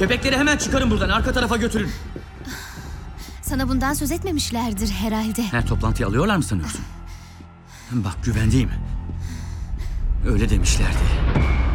Köpekleri hemen çıkarın buradan. Arka tarafa götürün. Sana bundan söz etmemişlerdir herhalde. Toplantıyı alıyorlar mı sanıyorsun? Bak güvendeyim. Öyle demişlerdi.